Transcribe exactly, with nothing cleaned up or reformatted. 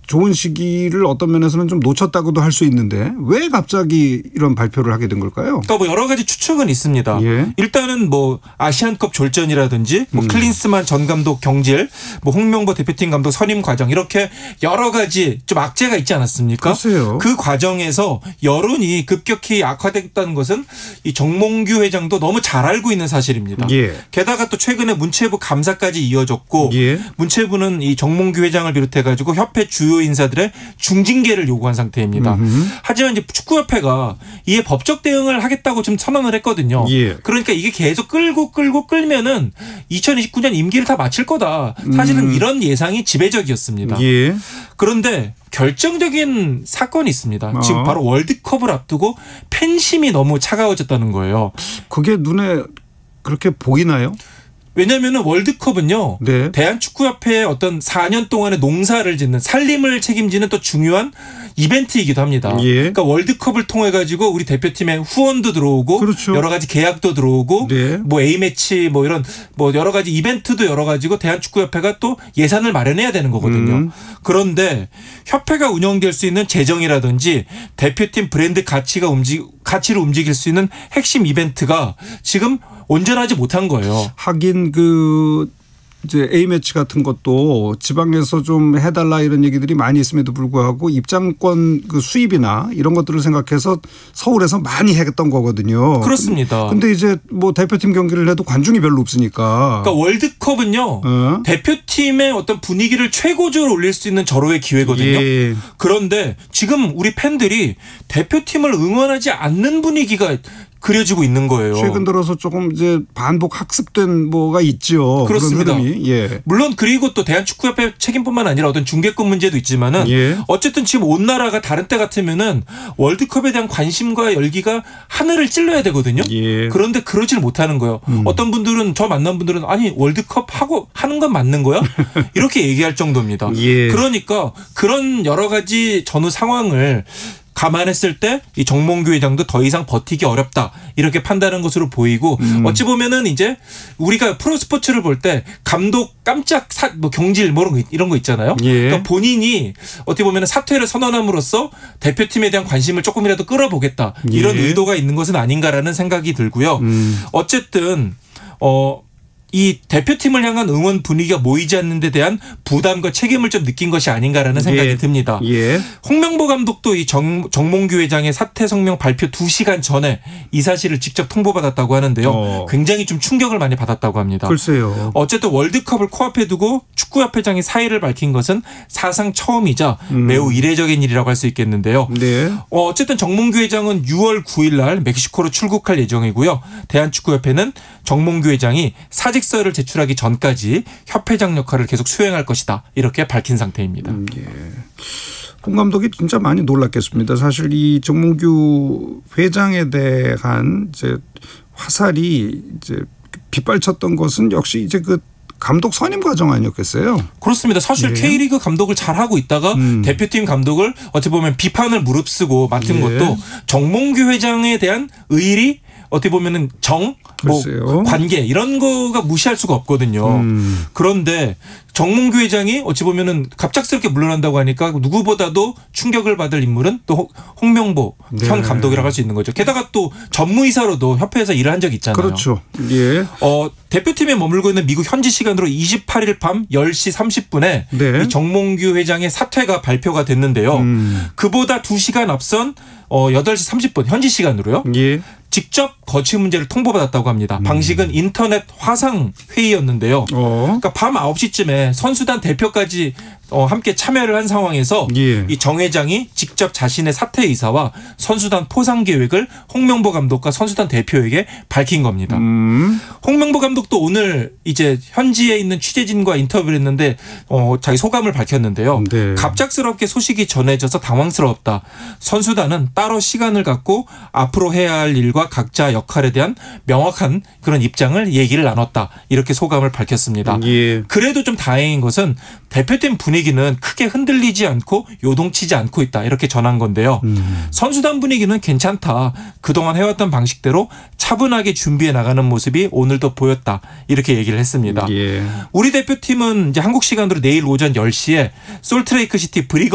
좋은 시기를 어떤 면에서는 좀 놓쳤다고도 할 수 있는데 왜 갑자기 이런 발표를 하게 된 걸까요? 그러니까 뭐 여러 가지 추측은 있습니다. 예. 일단은 뭐 아시안컵 졸전이라든지 뭐 음. 클린스만 전 감독 경질, 뭐 홍명보 대표팀 감독 선임 과정 이렇게 여러 가지 좀 악재가 있지 않았습니까? 글쎄요. 그 과정에서 여론이 급격히 악화됐다는 것은 이 정몽규 회장도 너무 잘 알고 있는 사실입니다. 예. 게다가 또 최근에 문체부 감사까지 이어졌고 예. 문체부는 이 정몽규 회장을 비롯해 가지고 협회 주요 인사들의 중징계를 요구한 상태입니다. 음흠. 하지만 이제 축구협회가 이에 법적 대응을 하겠다고 좀 선언을 했거든요. 예. 그러니까 이게 계속 끌고 끌고 끌면은 이천이십구 년 임기를 다 마칠 거다. 사실은 음. 이런 예상이 지배적이었습니다. 예. 그런데 결정적인 사건이 있습니다. 어. 지금 바로 월드컵을 앞두고 팬심이 너무 차가워졌다는 거예요. 그게 눈에 그렇게 보이나요? 왜냐하면 월드컵은요. 네. 대한축구협회의 어떤 사 년 동안의 농사를 짓는 살림을 책임지는 또 중요한 이벤트이기도 합니다. 예. 그러니까 월드컵을 통해 가지고 우리 대표팀에 후원도 들어오고 그렇죠. 여러 가지 계약도 들어오고 네. 뭐 A매치 뭐 이런 뭐 여러 가지 이벤트도 여러 가지고 대한축구협회가 또 예산을 마련해야 되는 거거든요. 음. 그런데 협회가 운영될 수 있는 재정이라든지 대표팀 브랜드 가치가 움직 가치를 움직일 수 있는 핵심 이벤트가 지금 온전하지 못한 거예요. 하긴 그 이제 A매치 같은 것도 지방에서 좀 해달라 이런 얘기들이 많이 있음에도 불구하고 입장권 그 수입이나 이런 것들을 생각해서 서울에서 많이 했던 거거든요. 그렇습니다. 근데 이제 뭐 대표팀 경기를 해도 관중이 별로 없으니까. 그러니까 월드컵은요. 어? 대표팀의 어떤 분위기를 최고조로 올릴 수 있는 절호의 기회거든요. 예. 그런데 지금 우리 팬들이 대표팀을 응원하지 않는 분위기가 그려지고 있는 거예요. 최근 들어서 조금 이제 반복 학습된 뭐가 있죠. 그렇습니다. 그런 흐름이. 예. 물론 그리고 또 대한축구협회 책임뿐만 아니라 어떤 중계권 문제도 있지만은 예. 어쨌든 지금 온 나라가 다른 때 같으면은 월드컵에 대한 관심과 열기가 하늘을 찔러야 되거든요. 예. 그런데 그러질 못하는 거예요. 음. 어떤 분들은 저 만난 분들은 아니 월드컵 하고 하는 건 맞는 거야? 이렇게 얘기할 정도입니다. 예. 그러니까 그런 여러 가지 전후 상황을 감안했을 때 이 정몽규 회장도 더 이상 버티기 어렵다 이렇게 판단한 것으로 보이고 음. 어찌 보면은 이제 우리가 프로 스포츠를 볼 때 감독 깜짝 사, 뭐 경질 뭐 이런 거, 이런 거 있잖아요. 예. 그러니까 본인이 어떻게 보면은 사퇴를 선언함으로써 대표팀에 대한 관심을 조금이라도 끌어보겠다 이런 예. 의도가 있는 것은 아닌가라는 생각이 들고요. 음. 어쨌든 어. 이 대표팀을 향한 응원 분위기가 모이지 않는 데 대한 부담과 책임을 좀 느낀 것이 아닌가라는 생각이 예. 듭니다. 예. 홍명보 감독도 이 정, 정몽규 회장의 사퇴 성명 발표 두 시간 전에 이 사실을 직접 통보받았다고 하는데요. 어. 굉장히 좀 충격을 많이 받았다고 합니다. 글쎄요. 어쨌든 월드컵을 코앞에 두고 축구협회장이 사의를 밝힌 것은 사상 처음이자 음. 매우 이례적인 일이라고 할 수 있겠는데요. 네. 어, 어쨌든 정몽규 회장은 유월 구일 날 멕시코로 출국할 예정이고요. 대한축구협회는 정몽규 회장이 사직서를 제출하기 전까지 협회장 역할을 계속 수행할 것이다. 이렇게 밝힌 상태입니다. 음, 예. 홍 감독이 진짜 많이 놀랐겠습니다. 사실 이 정몽규 회장에 대한 이제 화살이 이제 빗발쳤던 것은 역시 이제 그 감독 선임 과정 아니었겠어요? 그렇습니다. 사실 예. K리그 감독을 잘하고 있다가 음. 대표팀 감독을 어떻게 보면 비판을 무릅쓰고 맡은 예. 것도 정몽규 회장에 대한 의리 어떻게 보면은 정, 뭐 관계 이런 거가 무시할 수가 없거든요. 음. 그런데 정몽규 회장이 어찌 보면은 갑작스럽게 물러난다고 하니까 누구보다도 충격을 받을 인물은 또 홍명보 네. 현 감독이라고 할 수 있는 거죠. 게다가 또 전무이사로도 협회에서 일을 한 적이 있잖아요. 그렇죠. 예. 어, 대표팀에 머물고 있는 미국 현지 시간으로 이십팔일 밤 열 시 삼십 분에 네. 이 정몽규 회장의 사퇴가 발표가 됐는데요. 음. 그보다 두 시간 앞선 어, 여덟 시 삼십 분 현지 시간으로요. 예. 직접 거취 문제를 통보받았다고 합니다. 방식은 인터넷 화상 회의였는데요. 어. 그러니까 밤 아홉 시쯤에 선수단 대표까지 어, 함께 참여를 한 상황에서 예. 이 정 회장이 직접 자신의 사퇴 의사와 선수단 포상 계획을 홍명보 감독과 선수단 대표에게 밝힌 겁니다. 음. 홍명보 감독도 오늘 이제 현지에 있는 취재진과 인터뷰를 했는데 어, 자기 소감을 밝혔는데요. 네. 갑작스럽게 소식이 전해져서 당황스러웠다. 선수단은 따로 시간을 갖고 앞으로 해야 할 일과 각자 역할에 대한 명확한 그런 입장을 얘기를 나눴다. 이렇게 소감을 밝혔습니다. 예. 그래도 좀 다행인 것은 대표팀 분위기는 크게 흔들리지 않고 요동치지 않고 있다. 이렇게 전한 건데요. 음. 선수단 분위기는 괜찮다. 그동안 해왔던 방식대로 차분하게 준비해 나가는 모습이 오늘도 보였다. 이렇게 얘기를 했습니다. 예. 우리 대표팀은 이제 한국 시간으로 내일 오전 열 시에 솔트레이크 시티 브리거